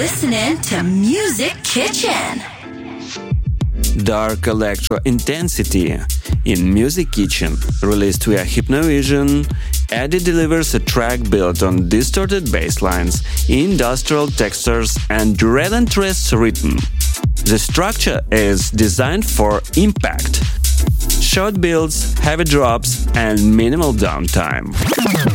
listening to Music Kitchen. Dark Electro Intensity in Music Kitchen, released via Hypnovision. Eddie delivers a track built on distorted bass lines, industrial textures, and relentless rhythm. The structure is designed for impact, short builds, heavy drops, and minimal downtime.